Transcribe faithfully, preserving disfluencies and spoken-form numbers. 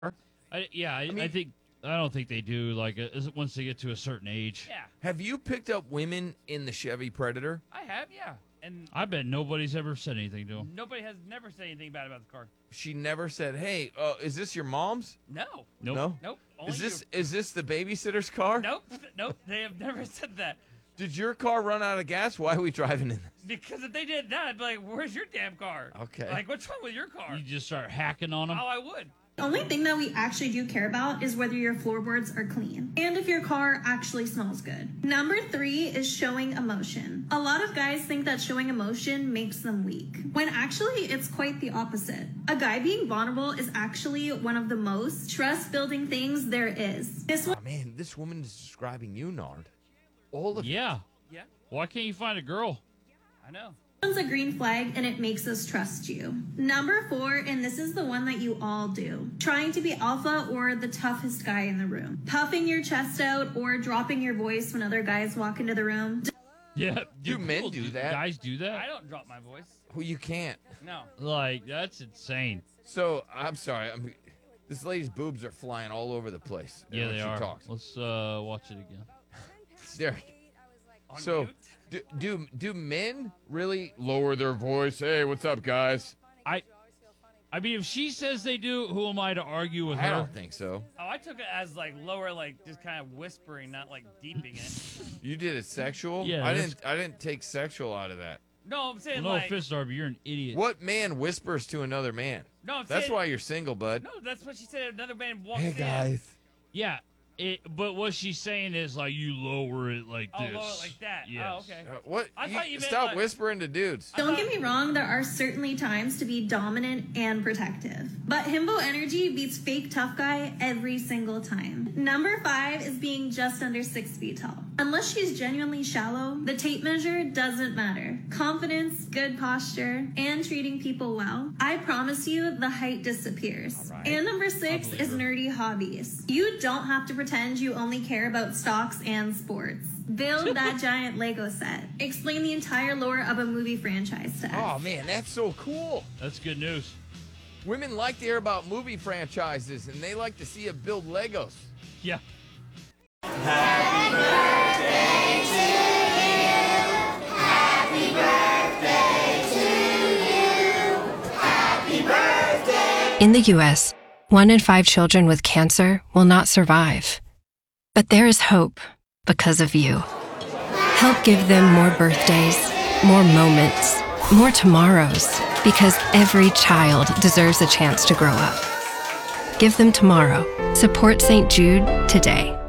I, yeah, I, I, mean- think I don't think they do. Like, uh, is it once they get to a certain age. Yeah, Have you picked up women in the Chevy Predator? I have. Yeah, and I bet nobody's ever said anything to them. nobody has never said anything bad about the car. She never said, "Hey, uh, is this your mom's?" No, Nope. No. nope. Only Is this you. is this the babysitter's car? Nope, nope. They have never said that. Did your car run out of gas? Why are we driving in this? Because if they did that, I'd be like, "Where's your damn car?" Okay. Like, what's wrong with your car? You just start hacking on them. Oh, I would. The only thing that we actually do care about is whether your floorboards are clean and if your car actually smells good. Number three is showing emotion. A lot of guys think that showing emotion makes them weak, when actually it's quite the opposite. A guy being vulnerable is actually one of the most trust-building things there is. This Oh man, this woman is describing you, Nard. All of Yeah. Yeah, Why can't you find a girl? I know. one's a green flag and it makes us trust you. Number four, and this is the one that you all do, trying to be alpha or the toughest guy in the room. Puffing your chest out or dropping your voice when other guys walk into the room. Yeah. Do men do that? Guys do I that? don't drop my voice. Well, you can't. No. Like, that's insane. So I'm sorry. I'm, this lady's boobs are flying all over the place. Yeah, when they she are. Talks. Let's uh, watch it again. There. On So, mute? do, do do men really lower their voice? Hey, what's up, guys? I, I mean, if she says they do, who am I to argue with I her? don't think so. Oh, I took it as like lower, like just kind of whispering, not like deeping it. You did it sexual. Yeah, I that's- didn't. I didn't take sexual out of that. No, I'm saying Well, no like. offense, Darby, you're an idiot. What man whispers to another man? No, I'm That's saying, why you're single, bud. No, that's what she said. Another man walks Hey in. guys. Yeah, it, but what she's saying is like you lower it like Oh, this. lower it like that. Yes. Oh, okay. Uh, what? I thought you meant, stop like- whispering to dudes. Don't get me wrong, there are certainly times to be dominant and protective. But himbo energy beats fake tough guy every single time. Number five is being just under six feet tall. Unless she's genuinely shallow, the tape measure doesn't matter. Confidence, good posture, and treating people well. I promise you, the height disappears. right. And number six believe is her. nerdy hobbies. You don't have to pretend you only care about stocks and sports. Build that giant Lego set. Explain the entire lore of a movie franchise to us. Oh man, that's so cool. That's good news. Women like to hear about movie franchises, and they like to see it build Legos. Yeah. In the U S, one in five children with cancer will not survive. But there is hope because of you. Help give them more birthdays, more moments, more tomorrows, because every child deserves a chance to grow up. Give them tomorrow. Support Saint Jude today.